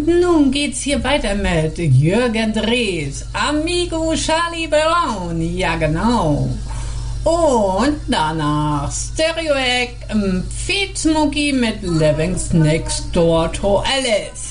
Nun geht's hier weiter mit Jürgen Drees, Amigo Charlie Brown, ja genau. Und danach Stereo Egg, Feed Smokey mit Living's Next Door to Alice.